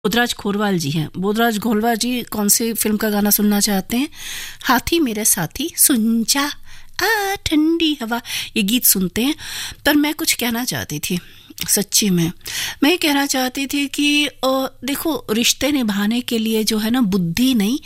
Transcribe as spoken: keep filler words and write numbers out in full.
बोधराज खोरवाल जी हैं। बोधराज खोरवाल जी कौन सी फिल्म का गाना सुनना चाहते हैं? हाथी मेरे साथी सुन जा आ ठंडी हवा, ये गीत सुनते हैं। पर मैं कुछ कहना चाहती थी, सच्ची में मैं कहना चाहती थी कि देखो, रिश्ते निभाने के लिए जो है ना, बुद्धि नहीं